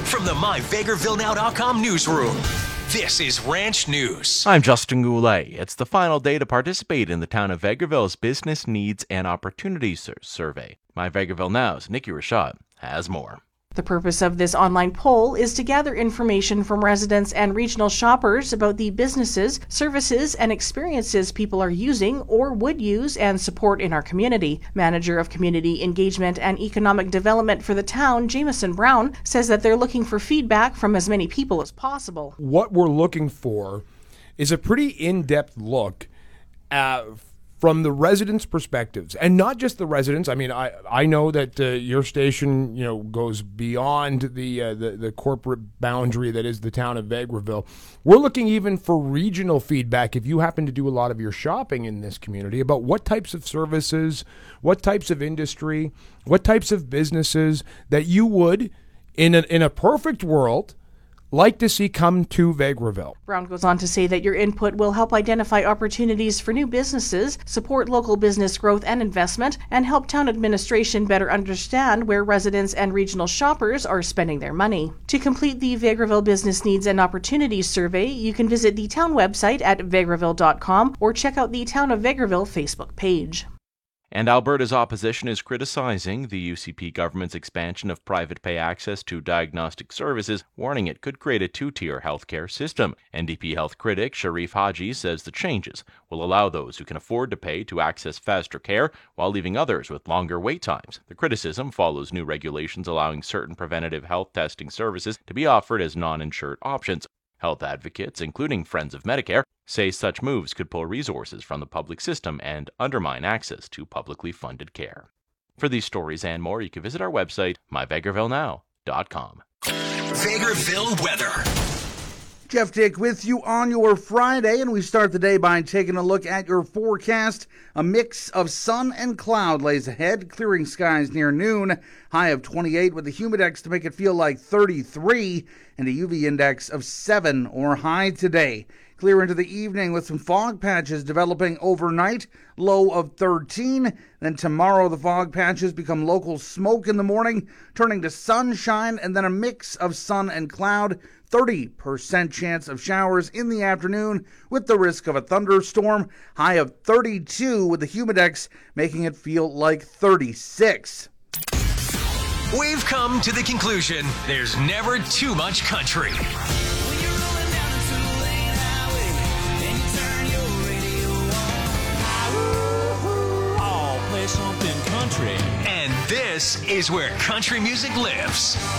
from the MyVegrevilleNow.com newsroom, this is Ranch News. I'm Justin Goulet. It's the final day to participate in the town of Vegreville's Business Needs and Opportunities Survey. My Vegreville Now's Nikki Rashad has more. The purpose of this online poll is to gather information from residents and regional shoppers about the businesses, services, and experiences people are using or would use and support in our community. Manager of Community Engagement and Economic Development for the town, Jameson Brown, says that they're looking for feedback from as many people as possible. What we're looking for is a pretty in-depth look from the residents' perspectives, and not just the residents. I mean, I know that your station, goes beyond the corporate boundary that is the town of Vegreville. We're looking even for regional feedback if you happen to do a lot of your shopping in this community about what types of services, what types of industry, what types of businesses that you would, in a perfect world, like to see come to Vegreville. Brown goes on to say that your input will help identify opportunities for new businesses, support local business growth and investment, and help town administration better understand where residents and regional shoppers are spending their money. To complete the Vegreville Business Needs and Opportunities Survey, you can visit the town website at vegreville.com or check out the Town of Vegreville Facebook page. And Alberta's opposition is criticizing the UCP government's expansion of private pay access to diagnostic services, warning it could create a two-tier healthcare system. NDP health critic Sharif Haji says the changes will allow those who can afford to pay to access faster care while leaving others with longer wait times. The criticism follows new regulations allowing certain preventative health testing services to be offered as non-insured options. Health advocates, including Friends of Medicare, say such moves could pull resources from the public system and undermine access to publicly funded care. For these stories and more, you can visit our website, myvegrevilleNow.com. Vegreville weather. Jeff Dick with you on your Friday, and we start the day by taking a look at your forecast. A mix of sun and cloud lays ahead, clearing skies near noon. High of 28 with a humidex to make it feel like 33, and a UV index of 7 or high today. Clear into the evening with some fog patches developing overnight, low of 13. Then tomorrow the fog patches become local smoke in the morning, turning to sunshine and then a mix of sun and cloud. 30% chance of showers in the afternoon with the risk of a thunderstorm. High of 32 with the humidex making it feel like 36. We've come to the conclusion there's never too much country. Something country. And this is where country music lives.